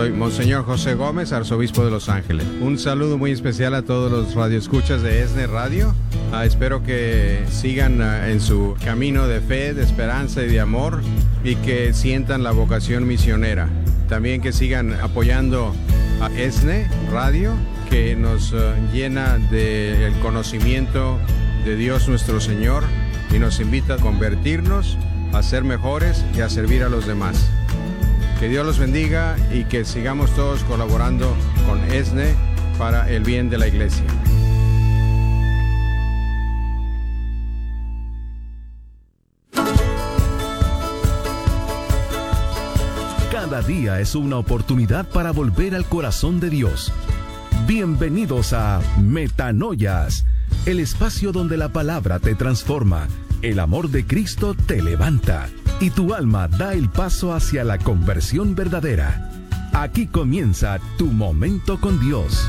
Soy Monseñor José Gómez, arzobispo de Los Ángeles. Un saludo muy especial a todos los radioescuchas de ESNE Radio. Espero que sigan en su camino de fe, de esperanza y de amor, y que sientan la vocación misionera. También que sigan apoyando a ESNE Radio, que nos llena del conocimiento de Dios nuestro Señor y nos invita a convertirnos, a ser mejores y a servir a los demás. Que Dios los bendiga y que sigamos todos colaborando con ESNE para el bien de la Iglesia. Cada día es una oportunidad para volver al corazón de Dios. Bienvenidos a Metanoias, el espacio donde la palabra te transforma, el amor de Cristo te levanta y tu alma da el paso hacia la conversión verdadera. Aquí comienza tu momento con Dios.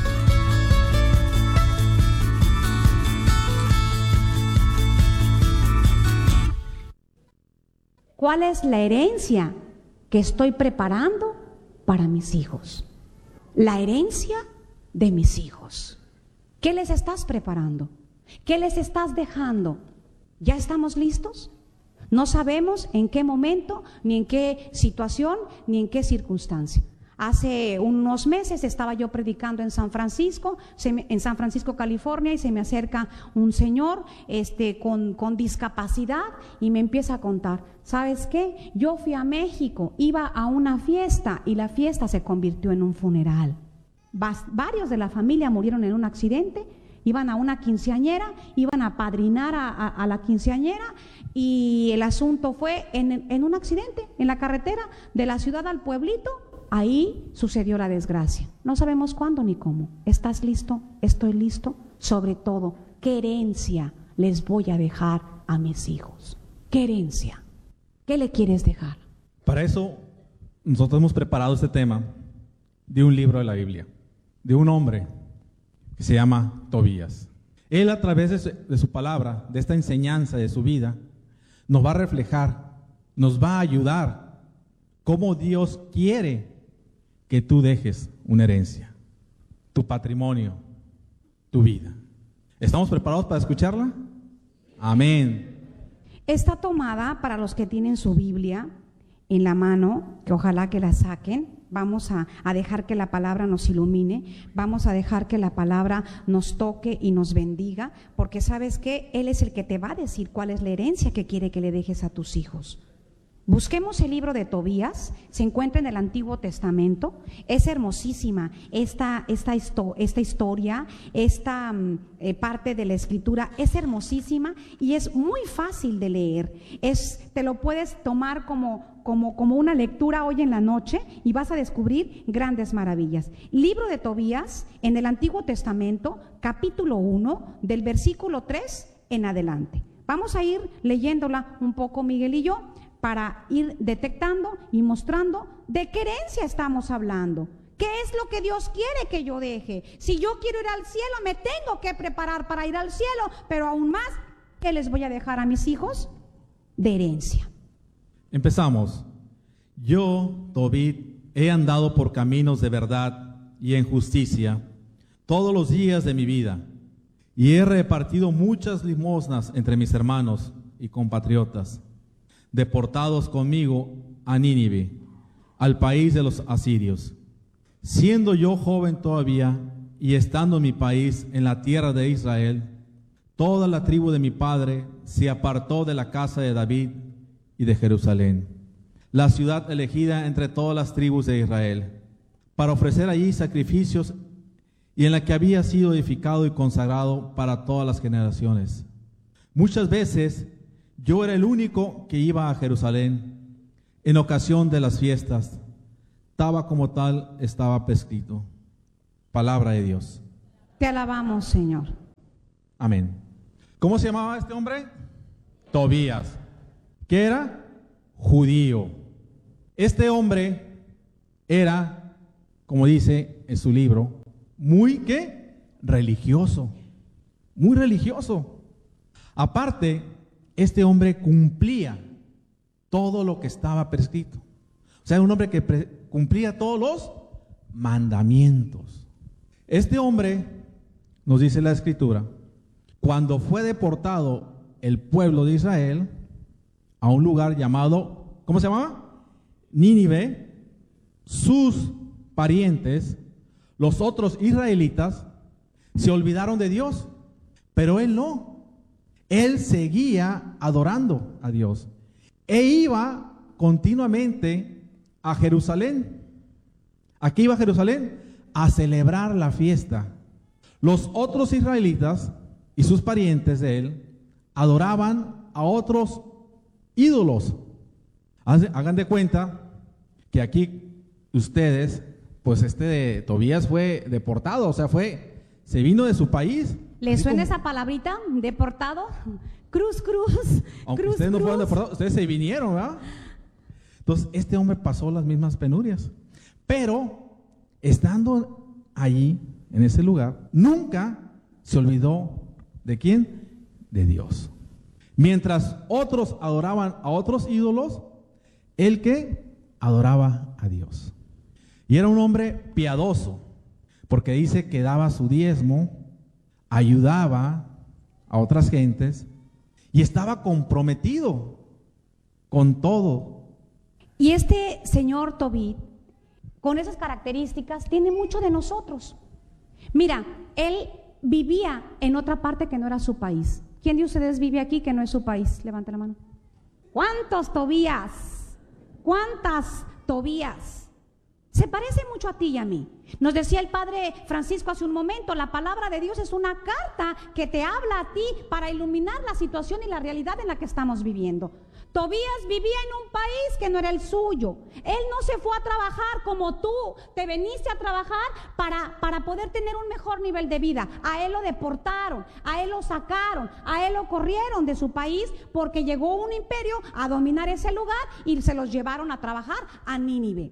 ¿Cuál es la herencia que estoy preparando para mis hijos? La herencia de mis hijos. ¿Qué les estás preparando? ¿Qué les estás dejando? ¿Ya estamos listos? No sabemos en qué momento, ni en qué situación, ni en qué circunstancia. Hace unos meses estaba yo predicando en San Francisco, California, y se me acerca un señor con discapacidad y me empieza a contar: ¿sabes qué? Yo fui a México, iba a una fiesta y la fiesta se convirtió en un funeral. Varios de la familia murieron en un accidente. Iban a una quinceañera, iban a padrinar a la quinceañera, y el asunto fue en un accidente en la carretera de la ciudad al pueblito. Ahí sucedió la desgracia. No sabemos cuándo ni cómo. ¿Estás listo? ¿Estoy listo? Sobre todo, ¿qué herencia les voy a dejar a mis hijos? ¿Qué herencia? ¿Qué le quieres dejar? Para eso, nosotros hemos preparado este tema de un libro de la Biblia, de un hombre que se llama Tobías. Él, a través de su palabra, de esta enseñanza de su vida, nos va a reflejar, nos va a ayudar cómo Dios quiere que tú dejes una herencia, tu patrimonio, tu vida. ¿Estamos preparados para escucharla? Amén. Está tomada, para los que tienen su Biblia en la mano, que ojalá que la saquen. Vamos a dejar que la palabra nos ilumine, vamos a dejar que la palabra nos toque y nos bendiga, porque ¿sabes qué? Él es el que te va a decir cuál es la herencia que quiere que le dejes a tus hijos. Busquemos el libro de Tobías, se encuentra en el Antiguo Testamento. Es hermosísima esta historia, esta parte de la escritura es hermosísima y es muy fácil de leer. Te lo puedes tomar como una lectura hoy en la noche y vas a descubrir grandes maravillas. Libro de Tobías en el Antiguo Testamento, capítulo 1, del versículo 3 en adelante. Vamos a ir leyéndola un poco, Miguel y yo, para ir detectando y mostrando de qué herencia estamos hablando. ¿Qué es lo que Dios quiere que yo deje? Si yo quiero ir al cielo, me tengo que preparar para ir al cielo, pero aún más, ¿qué les voy a dejar a mis hijos? De herencia. Empezamos. Yo, Tobit, he andado por caminos de verdad y en justicia todos los días de mi vida, y he repartido muchas limosnas entre mis hermanos y compatriotas, deportados conmigo a Nínive, al país de los asirios. Siendo yo joven todavía y estando en mi país, en la tierra de Israel, toda la tribu de mi padre se apartó de la casa de David y de Jerusalén, la ciudad elegida entre todas las tribus de Israel, para ofrecer allí sacrificios, y en la que había sido edificado y consagrado para todas las generaciones. Muchas veces yo era el único que iba a Jerusalén en ocasión de las fiestas. Estaba como tal, estaba prescrito. Palabra de Dios. Te alabamos, Señor. Amén. ¿Cómo se llamaba este hombre? Tobías. ¿Qué era? Judío. Este hombre era, como dice en su libro, muy, ¿qué? Religioso. Muy religioso. Aparte, este hombre cumplía todo lo que estaba prescrito. O sea, un hombre que cumplía todos los mandamientos. Este hombre, nos dice la Escritura, cuando fue deportado el pueblo de Israel a un lugar llamado, ¿cómo se llamaba? Nínive, sus parientes, los otros israelitas, se olvidaron de Dios, pero él no. Él seguía adorando a Dios e iba continuamente a Jerusalén. ¿A qué iba a Jerusalén? A celebrar la fiesta. Los otros israelitas y sus parientes de él adoraban a otros ídolos. Hagan de cuenta que aquí ustedes, pues Tobías fue deportado, o sea, se vino de su país. ¿Le suena esa palabrita, deportado? Cruz, cruz. Aunque cruz, ustedes no cruz. fueron deportados, ustedes se vinieron, ¿verdad? Entonces, este hombre pasó las mismas penurias. Pero, estando allí, en ese lugar, nunca se olvidó ¿de quién? De Dios. Mientras otros adoraban a otros ídolos, él que adoraba a Dios. Y era un hombre piadoso, porque dice que daba su diezmo, ayudaba a otras gentes y estaba comprometido con todo. Y este señor Tobit, con esas características, tiene mucho de nosotros. Mira, él vivía en otra parte que no era su país. ¿Quién de ustedes vive aquí que no es su país? Levante la mano. ¿Cuántos Tobías? ¿Cuántas Tobías? Se parece mucho a ti y a mí. Nos decía el padre Francisco hace un momento, la palabra de Dios es una carta que te habla a ti para iluminar la situación y la realidad en la que estamos viviendo. Tobías vivía en un país que no era el suyo. Él no se fue a trabajar como tú. Te veniste a trabajar para poder tener un mejor nivel de vida. A él lo deportaron, a él lo sacaron, a él lo corrieron de su país porque llegó un imperio a dominar ese lugar y se los llevaron a trabajar a Nínive.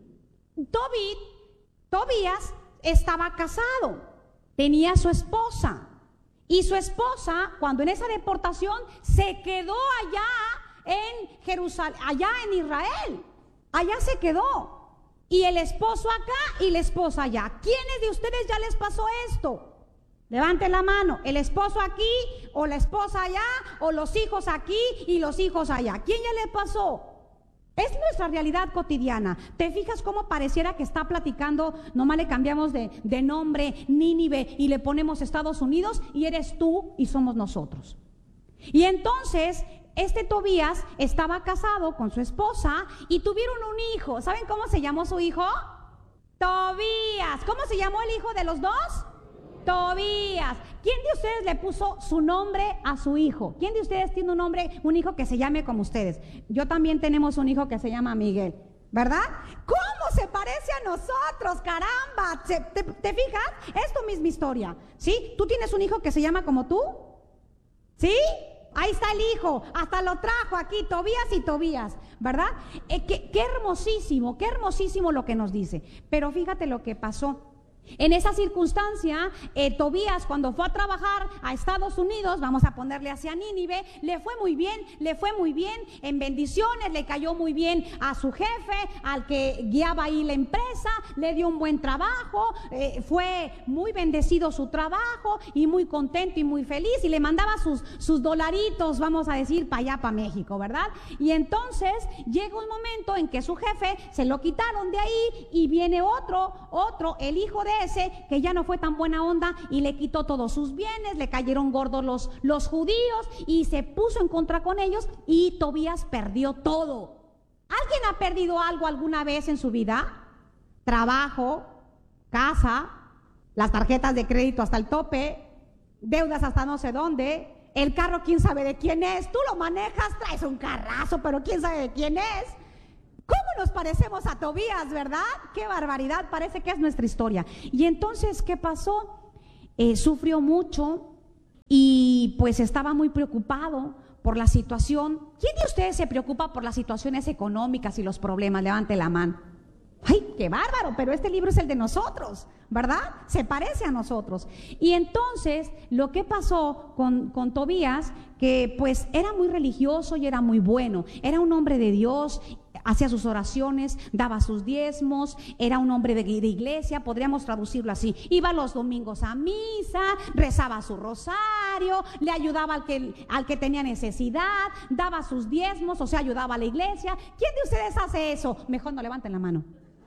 Tobías estaba casado, tenía su esposa, y su esposa, cuando en esa deportación, se quedó allá en Jerusalén, allá en Israel, allá se quedó, y el esposo acá y la esposa allá. ¿Quiénes de ustedes ya les pasó esto? Levante la mano. El esposo aquí, o la esposa allá, o los hijos aquí y los hijos allá. ¿Quién ya le pasó? Es nuestra realidad cotidiana. ¿Te fijas cómo pareciera que está platicando? Nomás le cambiamos de nombre, Nínive, y le ponemos Estados Unidos, y eres tú y somos nosotros. Y entonces, este Tobías estaba casado con su esposa y tuvieron un hijo. ¿Saben cómo se llamó su hijo? Tobías. ¿Cómo se llamó el hijo de los dos? Tobías. ¿Quién de ustedes le puso su nombre a su hijo? ¿Quién de ustedes tiene un hijo que se llame como ustedes? Yo también tenemos un hijo que se llama Miguel, ¿verdad? ¿Cómo se parece a nosotros? ¡Caramba! ¿Te fijas? Es tu misma historia, ¿sí? ¿Tú tienes un hijo que se llama como tú? ¿Sí? Ahí está el hijo, hasta lo trajo aquí, Tobías y Tobías, ¿verdad? Qué hermosísimo lo que nos dice. Pero fíjate lo que pasó. En esa circunstancia, Tobías, cuando fue a trabajar a Estados Unidos, vamos a ponerle hacia Nínive, le fue muy bien en bendiciones, le cayó muy bien a su jefe, al que guiaba ahí la empresa, le dio un buen trabajo, fue muy bendecido su trabajo y muy contento y muy feliz, y le mandaba sus dolaritos, vamos a decir, para allá, para México, ¿verdad? Y entonces llega un momento en que su jefe se lo quitaron de ahí y viene otro, el hijo de ese, que ya no fue tan buena onda y le quitó todos sus bienes, le cayeron gordos los judíos y se puso en contra con ellos, y Tobías perdió todo. ¿Alguien ha perdido algo alguna vez en su vida? Trabajo, casa, las tarjetas de crédito hasta el tope, deudas hasta no sé dónde, el carro quién sabe de quién es, tú lo manejas, traes un carrazo, pero quién sabe de quién es. ¿Cómo nos parecemos a Tobías, verdad? ¡Qué barbaridad! Parece que es nuestra historia. Y entonces, ¿qué pasó? Sufrió mucho y pues estaba muy preocupado por la situación. ¿Quién de ustedes se preocupa por las situaciones económicas y los problemas? Levante la mano. ¡Ay, qué bárbaro! Pero este libro es el de nosotros, ¿verdad? Se parece a nosotros. Y entonces, lo que pasó con Tobías, que pues era muy religioso y era muy bueno, era un hombre de Dios, hacía sus oraciones, daba sus diezmos, era un hombre de iglesia, podríamos traducirlo así. Iba los domingos a misa, rezaba su rosario, le ayudaba al que tenía necesidad, daba sus diezmos, o sea, ayudaba a la iglesia. ¿Quién de ustedes hace eso? Mejor no levanten la mano,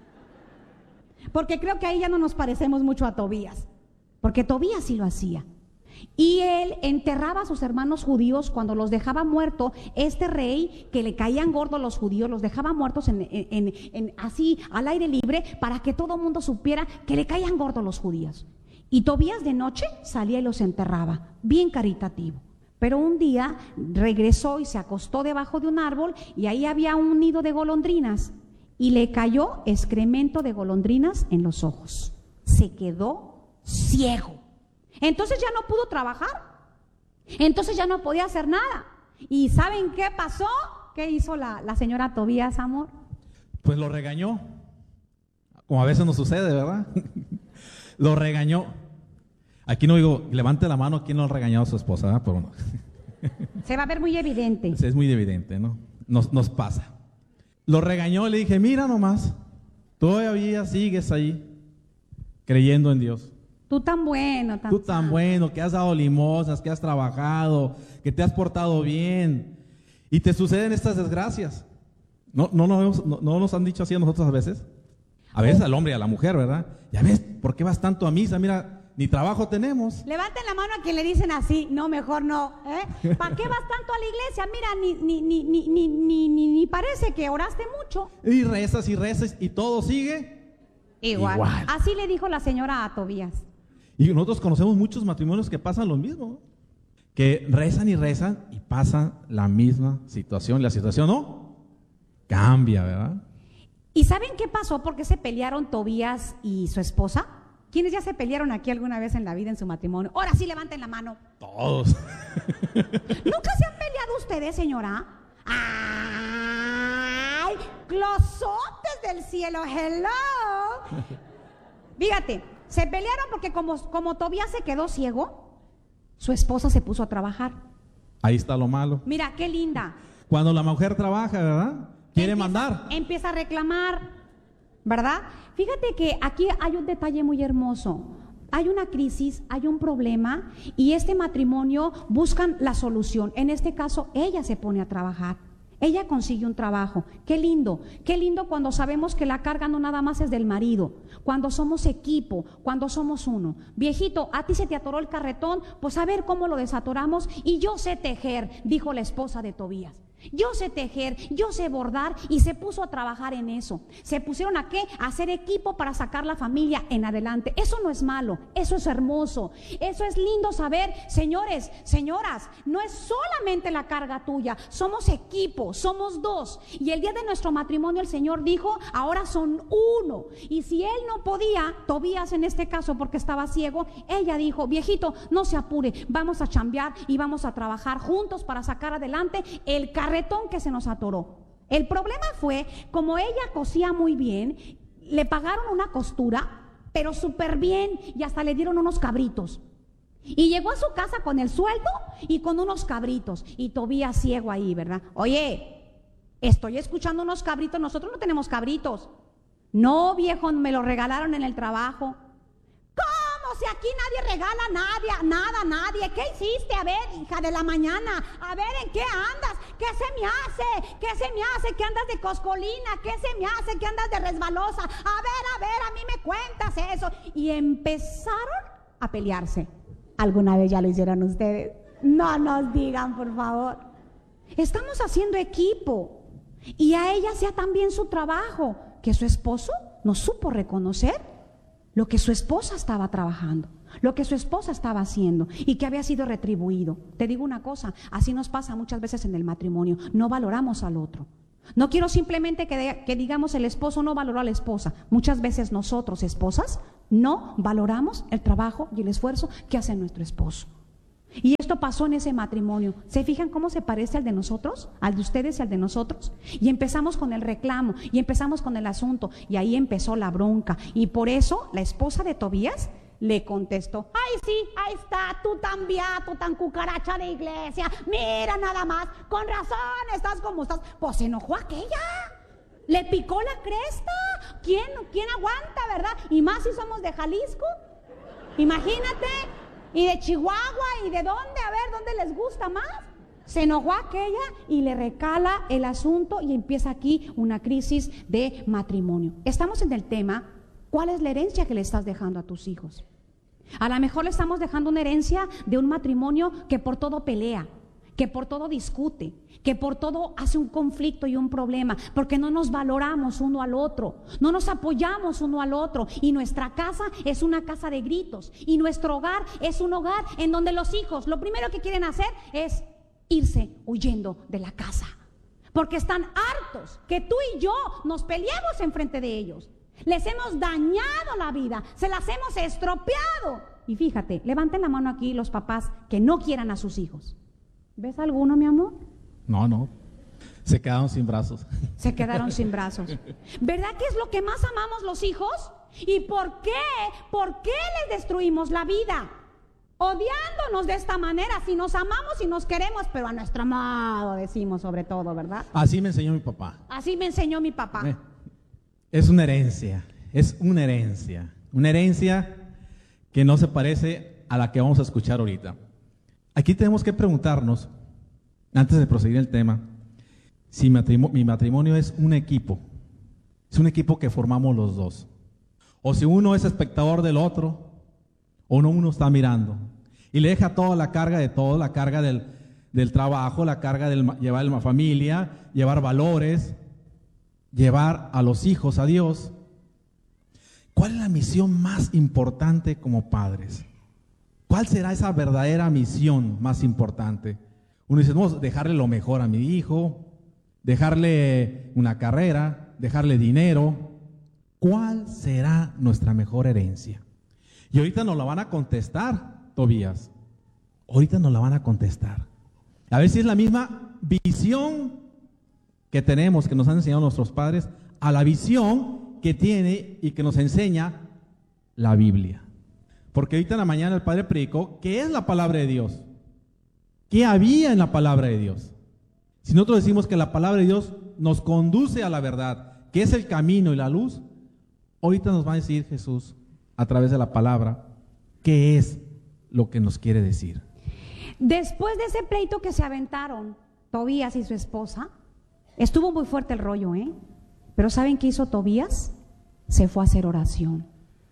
porque creo que ahí ya no nos parecemos mucho a Tobías, porque Tobías sí lo hacía. Y él enterraba a sus hermanos judíos cuando los dejaba muertos. Este rey, que le caían gordos los judíos, los dejaba muertos así al aire libre, para que todo el mundo supiera que le caían gordos los judíos. Y Tobías de noche salía y los enterraba, bien caritativo. Pero un día regresó y se acostó debajo de un árbol, y ahí había un nido de golondrinas, y le cayó excremento de golondrinas en los ojos. Se quedó ciego. Entonces ya no pudo trabajar, entonces ya no podía hacer nada. ¿Y saben qué pasó? ¿Qué hizo la señora Tobías, amor? Pues lo regañó, como a veces nos sucede, ¿verdad? Lo regañó. Aquí no digo, levante la mano, ¿quién no ha regañado a su esposa? ¿Verdad? Pero no. Se va a ver muy evidente. Es muy evidente, ¿no? Nos pasa. Lo regañó, le dije, mira nomás, todavía sigues ahí creyendo en Dios. Tú tan bueno, Tú tan bueno, que has dado limosnas, que has trabajado, que te has portado bien, y te suceden estas desgracias. ¿No nos han dicho así a nosotros a veces? A veces al hombre y a la mujer, ¿verdad? Ya ves, ¿por qué vas tanto a misa? Mira, ni trabajo tenemos. Levanten la mano a quien le dicen así. No, mejor no, ¿eh? ¿Para qué vas tanto a la iglesia? Mira, ni parece que oraste mucho. Y rezas y todo sigue igual. Así le dijo la señora a Tobías. Y nosotros conocemos muchos matrimonios que pasan lo mismo, que rezan y pasa la misma situación. La situación no cambia, ¿verdad? ¿Y saben qué pasó? ¿Por qué se pelearon Tobías y su esposa? ¿Quiénes ya se pelearon aquí alguna vez en la vida en su matrimonio? Ahora sí, levanten la mano. Todos. ¿Nunca se han peleado ustedes, señora? ¡Ay! ¡Closotes del cielo! ¡Hello! Fíjate, se pelearon porque como Tobías se quedó ciego, su esposa se puso a trabajar. Ahí está lo malo. Mira, qué linda. Cuando la mujer trabaja, ¿verdad? Quiere mandar. Empieza a reclamar, ¿verdad? Fíjate que aquí hay un detalle muy hermoso. Hay una crisis, hay un problema, y este matrimonio buscan la solución. En este caso, ella se pone a trabajar. Ella consigue un trabajo. Qué lindo cuando sabemos que la carga no nada más es del marido, cuando somos equipo, cuando somos uno. Viejito, a ti se te atoró el carretón, pues a ver cómo lo desatoramos. Y yo sé tejer, dijo la esposa de Tobías. Yo sé tejer, yo sé bordar, y se puso a trabajar en eso. Se pusieron a ¿qué? A hacer equipo para sacar la familia en adelante. Eso no es malo, eso es hermoso. Eso es lindo saber, señores, señoras, no es solamente la carga tuya, somos equipo, somos dos. Y el día de nuestro matrimonio el Señor dijo, ahora son uno. Y si él no podía, Tobías en este caso porque estaba ciego, ella dijo, viejito, no se apure, vamos a chambear y vamos a trabajar juntos para sacar adelante el carretón que se nos atoró. El problema fue, como ella cosía muy bien, le pagaron una costura, pero súper bien, y hasta le dieron unos cabritos. Y llegó a su casa con el sueldo y con unos cabritos. Y Tobías ciego ahí, ¿verdad? Oye, estoy escuchando unos cabritos, nosotros no tenemos cabritos. No, viejo, me lo regalaron en el trabajo. ¿Cómo? Si aquí nadie regala nadie. ¿Qué hiciste? A ver, hija de la mañana, a ver, ¿en qué andas? ¿Qué se me hace? ¿Qué se me hace? ¿Que andas de coscolina? ¿Qué se me hace? ¿Que andas de resbalosa? A ver, a mí me cuentas eso. Y empezaron a pelearse. ¿Alguna vez ya lo hicieron ustedes? No nos digan, por favor. Estamos haciendo equipo, y a ella sea también su trabajo, que su esposo no supo reconocer lo que su esposa estaba trabajando, lo que su esposa estaba haciendo, y que había sido retribuido. Te digo una cosa, así nos pasa muchas veces en el matrimonio, no valoramos al otro. No quiero simplemente que digamos el esposo no valoró a la esposa. Muchas veces nosotros, esposas, no valoramos el trabajo y el esfuerzo que hace nuestro esposo. Y esto pasó en ese matrimonio. ¿Se fijan cómo se parece al de nosotros? Al de ustedes y al de nosotros. Y empezamos con el reclamo, y empezamos con el asunto, y ahí empezó la bronca. Y por eso la esposa de Tobías le contestó, ay sí, ahí está, tú tan viato, tan cucaracha de iglesia, mira nada más, con razón estás como estás. Pues se enojó aquella. Le picó la cresta. ¿Quién aguanta, verdad? Y más si somos de Jalisco. Imagínate. Y de Chihuahua, y de dónde, a ver, ¿dónde les gusta más? Se enojó aquella y le recala el asunto y empieza aquí una crisis de matrimonio. Estamos en el tema, ¿cuál es la herencia que le estás dejando a tus hijos? A lo mejor le estamos dejando una herencia de un matrimonio que por todo pelea, que por todo discute, que por todo hace un conflicto y un problema, porque no nos valoramos uno al otro, no nos apoyamos uno al otro, y nuestra casa es una casa de gritos, y nuestro hogar es un hogar en donde los hijos lo primero que quieren hacer es irse huyendo de la casa, porque están hartos que tú y yo nos peleemos enfrente de ellos. Les hemos dañado la vida, se las hemos estropeado. Y fíjate, levanten la mano aquí los papás que no quieran a sus hijos. ¿Ves alguno, mi amor? No. Se quedaron sin brazos. Se quedaron sin brazos. ¿Verdad que es lo que más amamos los hijos? ¿Y por qué? ¿Por qué les destruimos la vida? Odiándonos de esta manera, si nos amamos y nos queremos, pero a nuestro modo decimos sobre todo, ¿verdad? Así me enseñó mi papá. Así me enseñó mi papá. Es una herencia, una herencia que no se parece a la que vamos a escuchar ahorita. Aquí tenemos que preguntarnos, antes de proseguir el tema, si mi matrimonio es un equipo que formamos los dos, o si uno es espectador del otro, o no uno está mirando, y le deja toda la carga de todo, la carga del trabajo, la carga de llevar la familia, llevar valores, llevar a los hijos a Dios. ¿Cuál es la misión más importante como padres? ¿Cuál será esa verdadera misión más importante? Uno dice, vamos a dejarle lo mejor a mi hijo, dejarle una carrera, dejarle dinero. ¿Cuál será nuestra mejor herencia? Y ahorita nos la van a contestar, Tobías. Ahorita nos la van a contestar. A ver si es la misma visión que tenemos, que nos han enseñado nuestros padres, a la visión que tiene y que nos enseña la Biblia. Porque ahorita en la mañana el Padre predicó ¿qué es la palabra de Dios? ¿Qué había en la palabra de Dios? Si nosotros decimos que la palabra de Dios nos conduce a la verdad, que es el camino y la luz, ahorita nos va a decir Jesús a través de la palabra qué es lo que nos quiere decir. Después de ese pleito que se aventaron Tobías y su esposa, estuvo muy fuerte el rollo, pero ¿saben qué hizo Tobías? Se fue a hacer oración.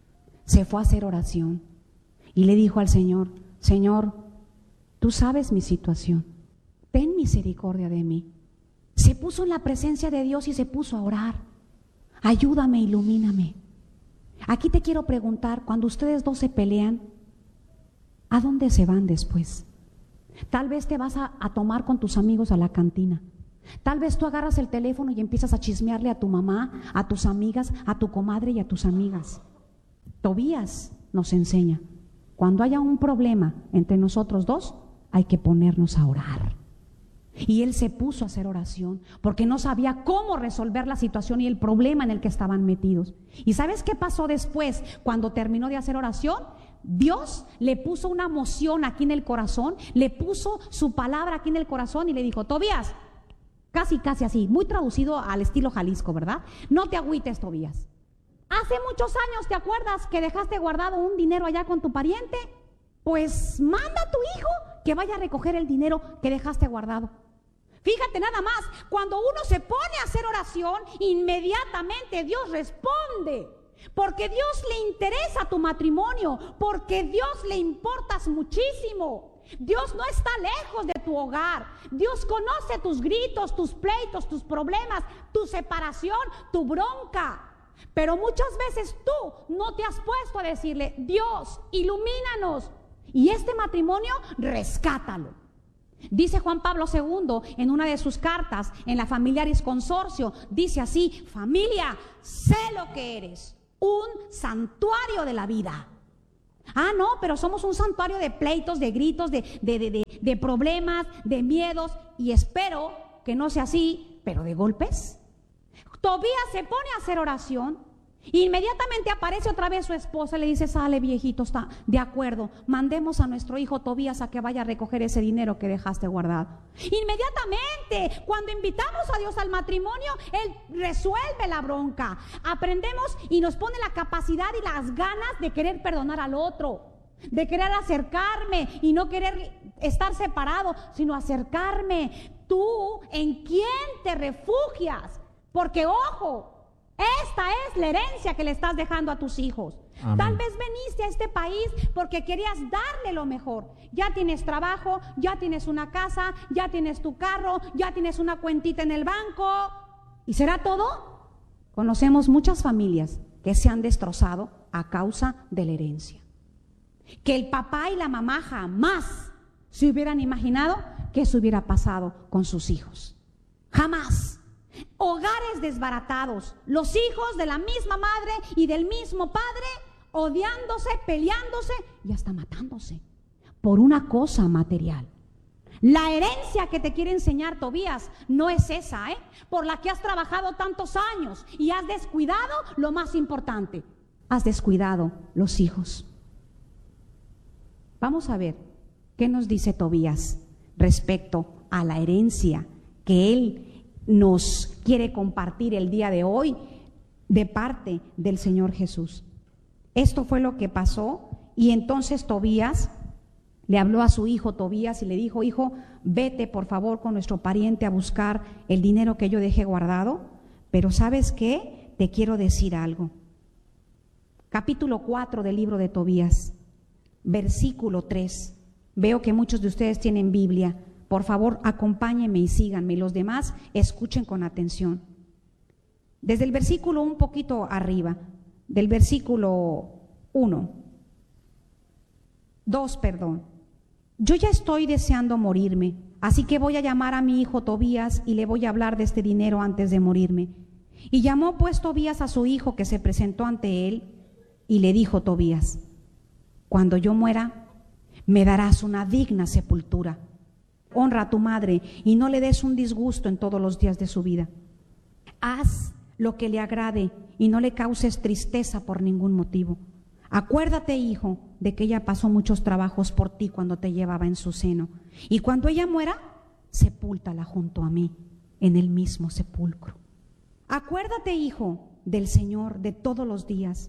Y le dijo al Señor, Señor, tú sabes mi situación, ten misericordia de mí. Se puso en la presencia de Dios y se puso a orar. Ayúdame, ilumíname. Aquí te quiero preguntar, cuando ustedes dos se pelean, ¿a dónde se van después? Tal vez te vas a tomar con tus amigos a la cantina. Tal vez tú agarras el teléfono y empiezas a chismearle a tu mamá, a tus amigas, a tu comadre y a tus amigas. Tobías nos enseña, cuando haya un problema entre nosotros dos, hay que ponernos a orar. Y él se puso a hacer oración porque no sabía cómo resolver la situación y el problema en el que estaban metidos. ¿Y sabes qué pasó después cuando terminó de hacer oración? Dios le puso una emoción aquí en el corazón, le puso su palabra aquí en el corazón y le dijo, Tobías, casi así, muy traducido al estilo Jalisco, ¿verdad? No te agüites, Tobías. Hace muchos años, ¿te acuerdas que dejaste guardado un dinero allá con tu pariente? Pues manda a tu hijo que vaya a recoger el dinero que dejaste guardado. Fíjate nada más, cuando uno se pone a hacer oración, inmediatamente Dios responde. Porque Dios le interesa tu matrimonio, porque Dios le importas muchísimo. Dios no está lejos de tu hogar. Dios conoce tus gritos, tus pleitos, tus problemas, tu separación, tu bronca. Pero muchas veces tú no te has puesto a decirle, Dios, ilumínanos. Y este matrimonio, rescátalo. Dice Juan Pablo II en una de sus cartas en la Familiaris Consortio, dice así, familia, sé lo que eres, un santuario de la vida. Ah, no, pero somos un santuario de pleitos, de gritos, de problemas, de miedos, y espero que no sea así, pero de golpes. Tobías se pone a hacer oración Inmediatamente aparece otra vez su esposa y le dice: sale, viejito, está de acuerdo, mandemos a nuestro hijo Tobías a que vaya a recoger ese dinero que dejaste guardado. Inmediatamente, cuando invitamos a Dios al matrimonio, Él resuelve la bronca. Aprendemos y nos pone la capacidad y las ganas de querer perdonar al otro, de querer acercarme y no querer estar separado, sino acercarme. Tú, ¿en quién te refugias? Porque, ojo, esta es la herencia que le estás dejando a tus hijos. Amén. Tal vez veniste a este país porque querías darle lo mejor. Ya tienes trabajo, ya tienes una casa, ya tienes tu carro, ya tienes una cuentita en el banco. ¿Y será todo? Conocemos muchas familias que se han destrozado a causa de la herencia. Que el papá y la mamá jamás se hubieran imaginado que eso hubiera pasado con sus hijos. Jamás. Hogares desbaratados, los hijos de la misma madre y del mismo padre odiándose, peleándose y hasta matándose por una cosa material. La herencia que te quiere enseñar Tobías no es esa, por la que has trabajado tantos años y has descuidado lo más importante. Has descuidado los hijos. Vamos a ver qué nos dice Tobías respecto a la herencia que él nos quiere compartir el día de hoy de parte del Señor Jesús. Esto fue lo que pasó, y entonces Tobías le habló a su hijo Tobías y le dijo: hijo, vete por favor con nuestro pariente a buscar el dinero que yo dejé guardado, pero ¿sabes qué? Te quiero decir algo. Capítulo 4 del libro de Tobías, versículo 3. Veo que muchos de ustedes tienen Biblia. Por favor, acompáñenme y síganme, y los demás escuchen con atención. Desde el versículo un poquito arriba, del versículo 2, yo ya estoy deseando morirme, así que voy a llamar a mi hijo Tobías y le voy a hablar de este dinero antes de morirme. Y llamó pues Tobías a su hijo, que se presentó ante él, y le dijo Tobías: cuando yo muera, me darás una digna sepultura. Honra a tu madre y no le des un disgusto en todos los días de su vida. Haz lo que le agrade y no le causes tristeza por ningún motivo. Acuérdate, hijo, de que ella pasó muchos trabajos por ti cuando te llevaba en su seno. Y cuando ella muera, sepúltala junto a mí en el mismo sepulcro. Acuérdate, hijo, del Señor de todos los días,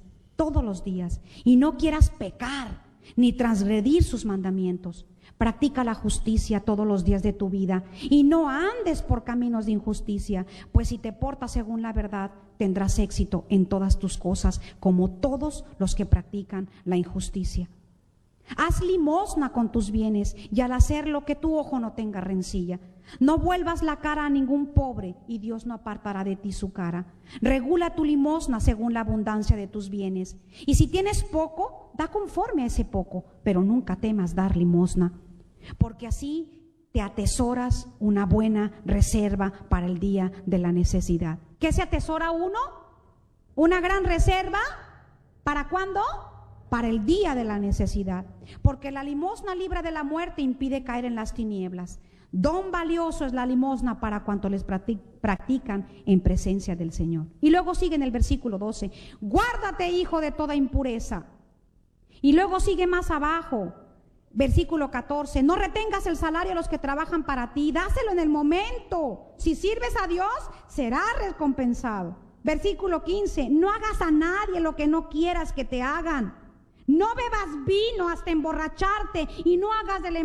y no quieras pecar ni transgredir sus mandamientos. Practica la justicia todos los días de tu vida y no andes por caminos de injusticia, pues si te portas según la verdad, tendrás éxito en todas tus cosas, como todos los que practican la injusticia. Haz limosna con tus bienes y al hacerlo que tu ojo no tenga rencilla. No vuelvas la cara a ningún pobre y Dios no apartará de ti su cara. Regula tu limosna según la abundancia de tus bienes. Y si tienes poco, da conforme a ese poco, pero nunca temas dar limosna, porque así te atesoras una buena reserva para el día de la necesidad. ¿Qué se atesora uno? Una gran reserva. ¿Para cuándo? Para el día de la necesidad. Porque la limosna libra de la muerte, impide caer en las tinieblas. Don valioso es la limosna para cuantos les practican en presencia del Señor. Y luego sigue en el versículo 12: guárdate, hijo, de toda impureza. Y luego sigue más abajo, versículo 14: no retengas el salario a los que trabajan para ti, dáselo en el momento. Si sirves a Dios, serás recompensado. Versículo 15: no hagas a nadie lo que no quieras que te hagan. No bebas vino hasta emborracharte y no hagas de la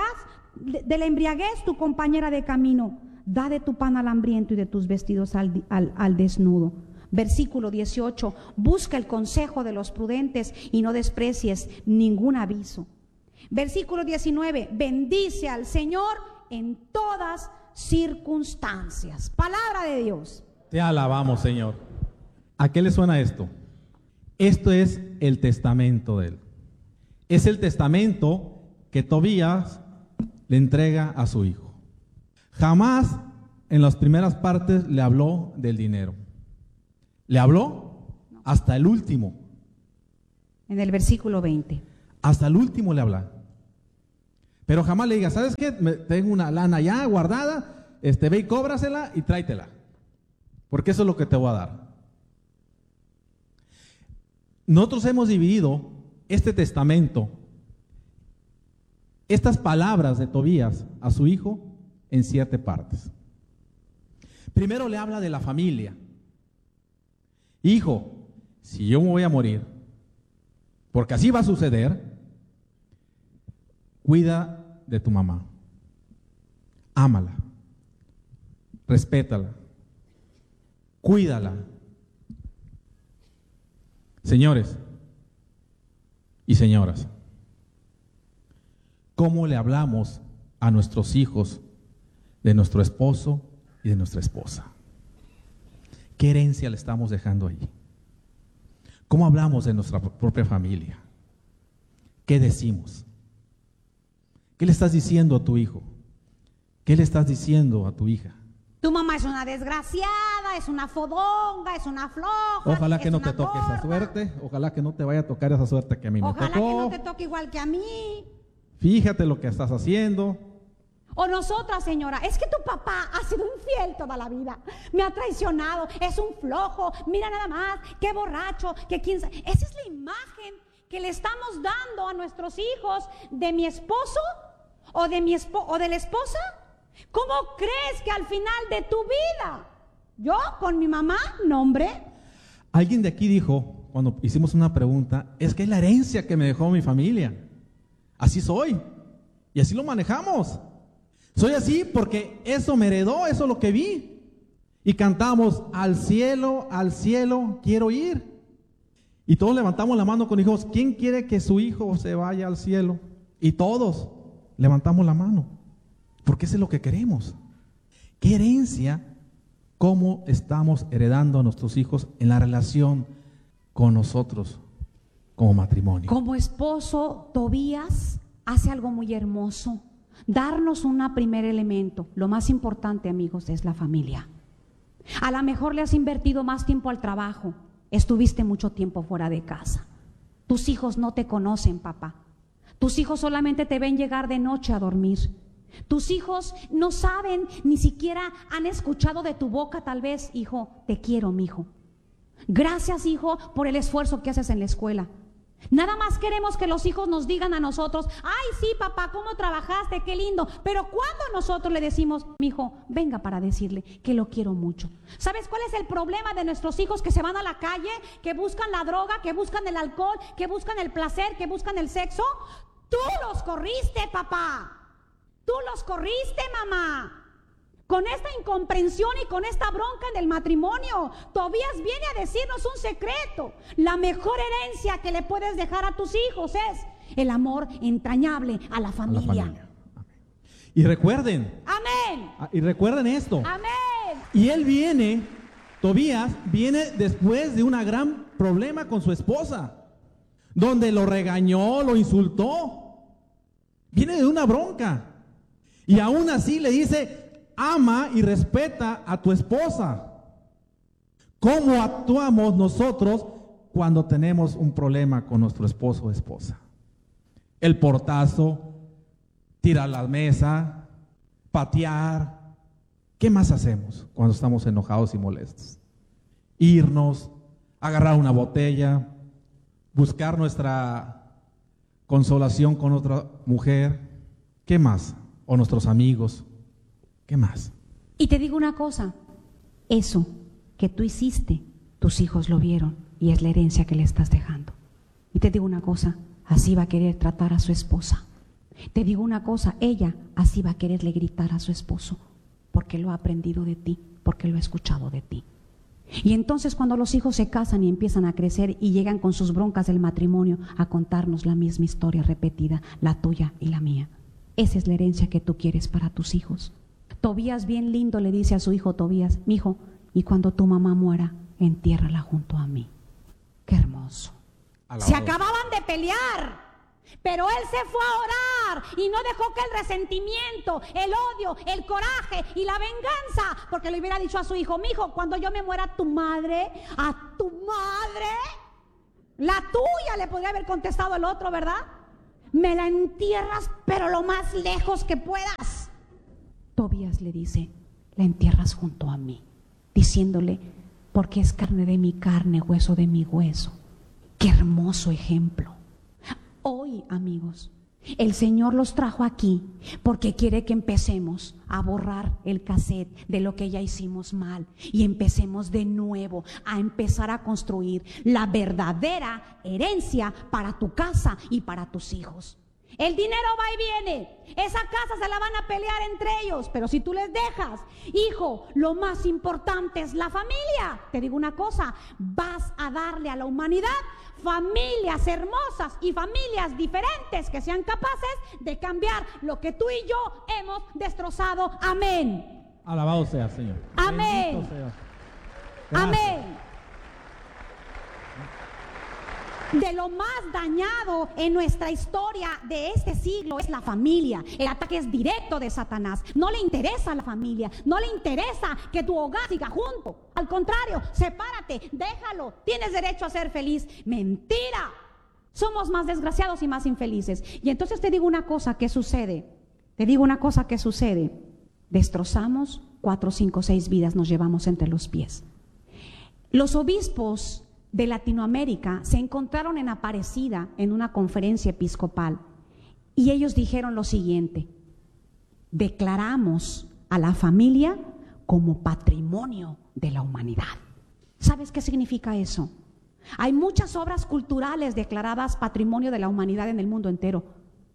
embriaguez tu compañera de camino. Da de tu pan al hambriento y de tus vestidos al desnudo. Versículo 18: busca el consejo de los prudentes y no desprecies ningún aviso. Versículo 19: bendice al Señor en todas circunstancias. Palabra de Dios. Te alabamos, Señor. ¿A qué le suena esto? Esto es el testamento de él. Es el testamento que Tobías le entrega a su hijo. Jamás en las primeras partes le habló del dinero. Le habló hasta el último. En el versículo 20. Hasta el último le habla. Pero jamás le diga: ¿sabes qué? Tengo una lana ya guardada, ve y cóbrasela y tráetela, porque eso es lo que te voy a dar. nosotros hemos dividido este testamento, estas palabras de Tobías a su hijo, en 7 partes. Primero le habla de la familia. Hijo, si yo me voy a morir, porque así va a suceder, cuida de tu mamá. Ámala. Respétala. Cuídala. Señores y señoras, ¿cómo le hablamos a nuestros hijos de nuestro esposo y de nuestra esposa? ¿Qué herencia le estamos dejando allí? ¿Cómo hablamos de nuestra propia familia? ¿Qué decimos? ¿Qué le estás diciendo a tu hijo? ¿Qué le estás diciendo a tu hija? Tu mamá es una desgraciada, es una fodonga, es una floja. Ojalá que es no una te toque gorda. esa suerte. Ojalá que no te vaya a tocar esa suerte que a mí me Ojalá tocó. que no te toque igual que a mí. Fíjate lo que estás haciendo. O nosotras, señora, es que tu papá ha sido infiel toda la vida. Me ha traicionado, es un flojo. Mira nada más, qué borracho, que quién sabe. Esa es la imagen que le estamos dando a nuestros hijos de mi esposo o de la esposa. ¿Cómo crees que al final de tu vida, yo con mi mamá, no, hombre? Alguien de aquí dijo, cuando hicimos una pregunta, es que es la herencia que me dejó mi familia. Así soy. Y así lo manejamos. Soy así porque eso me heredó, eso es lo que vi. Y cantamos, al cielo quiero ir. Y todos levantamos la mano con hijos. ¿Quién quiere que su hijo se vaya al cielo? Y todos levantamos la mano. Porque eso es lo que queremos. ¿Qué herencia? ¿Cómo estamos heredando a nuestros hijos en la relación con nosotros como matrimonio? Como esposo, Tobías hace algo muy hermoso. Darnos un primer elemento. Lo más importante, amigos, es la familia. A lo mejor le has invertido más tiempo al trabajo. Estuviste mucho tiempo fuera de casa. Tus hijos no te conocen, papá. Tus hijos solamente te ven llegar de noche a dormir. Tus hijos no saben, ni siquiera han escuchado de tu boca tal vez, hijo, te quiero, mijo. Gracias, hijo, por el esfuerzo que haces en la escuela. Nada más queremos que los hijos nos digan a nosotros, ay, sí, papá, ¿cómo trabajaste? Qué lindo. Pero cuando nosotros le decimos, mijo, venga para decirle que lo quiero mucho. ¿Sabes cuál es el problema de nuestros hijos que se van a la calle, que buscan la droga, que buscan el alcohol, que buscan el placer, que buscan el sexo? Tú los corriste, papá. Tú los corriste, mamá. Con esta incomprensión y con esta bronca en el matrimonio, Tobías viene a decirnos un secreto. La mejor herencia que le puedes dejar a tus hijos es el amor entrañable a la familia. Amén. Y recuerden. Amén. Y recuerden esto. Amén. Y él viene, Tobías viene después de un gran problema con su esposa, donde lo regañó, lo insultó. Viene de una bronca. Y aún así le dice, ama y respeta a tu esposa. ¿Cómo actuamos nosotros cuando tenemos un problema con nuestro esposo o esposa? El portazo, tirar la mesa, patear. ¿Qué más hacemos cuando estamos enojados y molestos? Irnos, agarrar una botella, buscar nuestra consolación con otra mujer. ¿Qué más? O nuestros amigos. ¿Qué más? Y te digo una cosa, eso que tú hiciste, tus hijos lo vieron y es la herencia que le estás dejando. Y te digo una cosa, así va a querer tratar a su esposa. Te digo una cosa, ella así va a quererle gritar a su esposo, porque lo ha aprendido de ti, porque lo ha escuchado de ti. Y entonces cuando los hijos se casan y empiezan a crecer y llegan con sus broncas del matrimonio a contarnos la misma historia repetida, la tuya y la mía. Esa es la herencia que tú quieres para tus hijos. Tobías bien lindo le dice a su hijo Tobías, mijo, y cuando tu mamá muera, entiérrala junto a mí. Qué hermoso. Se acababan de pelear, pero él se fue a orar y no dejó que el resentimiento, el odio, el coraje y la venganza, porque le hubiera dicho a su hijo, mijo, cuando yo me muera a tu madre, la tuya, le podría haber contestado el otro, ¿verdad? Me la entierras, pero lo más lejos que puedas. Tobías le dice, la entierras junto a mí, diciéndole, porque es carne de mi carne, hueso de mi hueso. Qué hermoso ejemplo. Hoy, amigos, el Señor los trajo aquí porque quiere que empecemos a borrar el cassette de lo que ya hicimos mal y empecemos de nuevo a empezar a construir la verdadera herencia para tu casa y para tus hijos. El dinero va y viene, esa casa se la van a pelear entre ellos, pero si tú les dejas, hijo, lo más importante es la familia. Te digo una cosa, vas a darle a la humanidad familias hermosas y familias diferentes que sean capaces de cambiar lo que tú y yo hemos destrozado. Amén. Alabado sea, Señor. Amén. Bendito sea. Amén. De lo más dañado en nuestra historia de este siglo es la familia. El ataque es directo de Satanás. No le interesa la familia, no le interesa que tu hogar siga junto. Al contrario, sepárate, déjalo. Tienes derecho a ser feliz. Mentira. Somos más desgraciados y más infelices. Y entonces te digo una cosa que sucede. Destrozamos 4, 5, 6 vidas, nos llevamos entre los pies. Los obispos de Latinoamérica se encontraron en Aparecida en una conferencia episcopal y ellos dijeron lo siguiente: declaramos a la familia como patrimonio de la humanidad. ¿Sabes qué significa eso? Hay muchas obras culturales declaradas patrimonio de la humanidad en el mundo entero.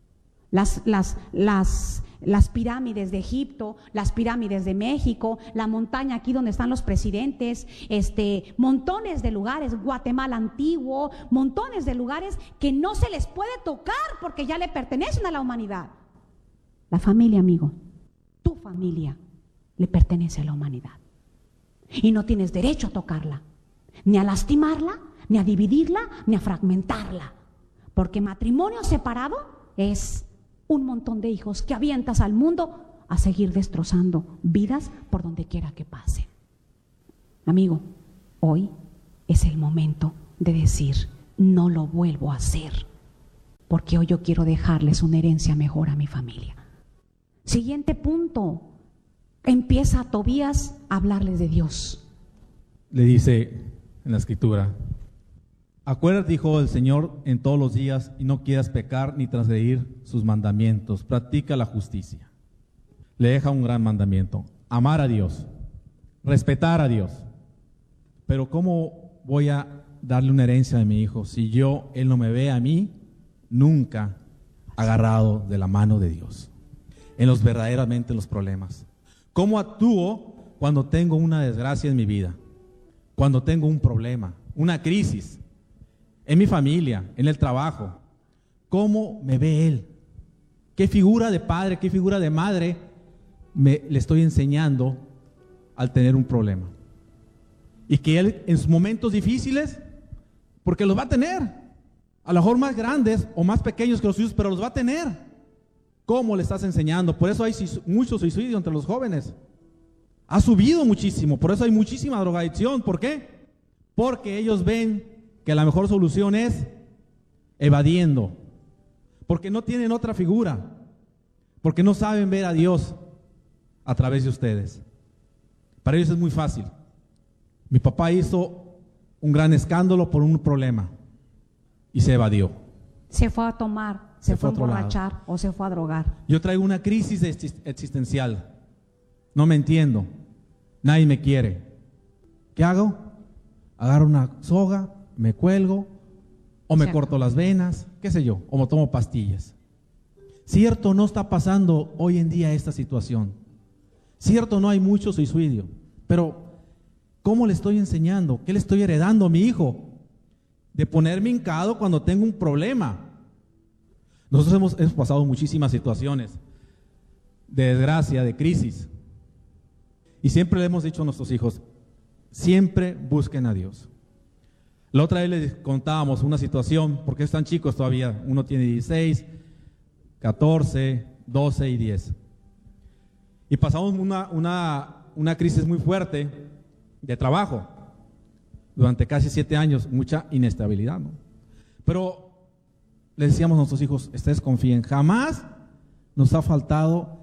Las pirámides de Egipto, las pirámides de México, la montaña aquí donde están los presidentes, montones de lugares, Guatemala antiguo, montones de lugares que no se les puede tocar porque ya le pertenecen a la humanidad. La familia, amigo, tu familia le pertenece a la humanidad y no tienes derecho a tocarla, ni a lastimarla, ni a dividirla, ni a fragmentarla, porque matrimonio separado es un montón de hijos que avientas al mundo a seguir destrozando vidas por donde quiera que pasen. Amigo, hoy es el momento de decir, no lo vuelvo a hacer, porque hoy yo quiero dejarles una herencia mejor a mi familia. Siguiente punto, empieza Tobías a hablarles de Dios. Le dice en la escritura: acuérdate, hijo del Señor, en todos los días, y no quieras pecar ni transgredir sus mandamientos. Practica la justicia. Le deja un gran mandamiento: amar a Dios, respetar a Dios. Pero ¿cómo voy a darle una herencia a mi hijo si él no me ve a mí nunca agarrado de la mano de Dios en los problemas? ¿Cómo actúo cuando tengo una desgracia en mi vida? Cuando tengo un problema, una crisis en mi familia, en el trabajo. ¿Cómo me ve él? ¿Qué figura de padre, qué figura de madre le estoy enseñando al tener un problema? Y que él en sus momentos difíciles, porque los va a tener, a lo mejor más grandes o más pequeños que los suyos, pero los va a tener. ¿Cómo le estás enseñando? Por eso hay mucho suicidio entre los jóvenes. Ha subido muchísimo, por eso hay muchísima drogadicción. ¿Por qué? Porque ellos ven que la mejor solución es evadiendo, porque no tienen otra figura, porque no saben ver a Dios a través de ustedes. Para ellos es muy fácil. Mi papá hizo un gran escándalo por un problema y se evadió. Se fue a tomar, se fue a emborrachar o se fue a drogar. Yo traigo una crisis existencial. No me entiendo. Nadie me quiere. ¿Qué hago? Agarro una soga, me cuelgo, o me corto las venas, qué sé yo, o me tomo pastillas. Cierto, no está pasando hoy en día esta situación. Cierto, no hay mucho suicidio, pero ¿cómo le estoy enseñando? ¿Qué le estoy heredando a mi hijo? De ponerme hincado cuando tengo un problema. Nosotros hemos pasado muchísimas situaciones de desgracia, de crisis, y siempre le hemos dicho a nuestros hijos: siempre busquen a Dios. La otra vez les contábamos una situación, porque están chicos todavía, uno tiene 16, 14, 12 y 10. Y pasamos una crisis muy fuerte de trabajo, durante casi 7 años, mucha inestabilidad, ¿no? Pero les decíamos a nuestros hijos: ustedes confíen, jamás nos ha faltado